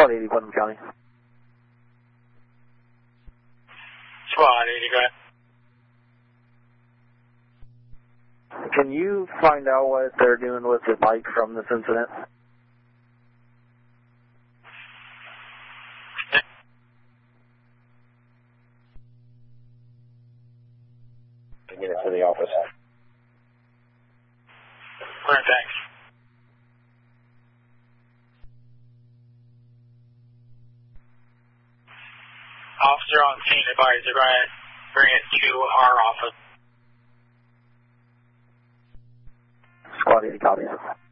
Squad 80, Putnam County. Squad 80, go ahead. Can you find out what they're doing with the bike from this incident? Get it to the office. All right, thanks. Officer on scene advised to bring it to our office. Squad 80, copy.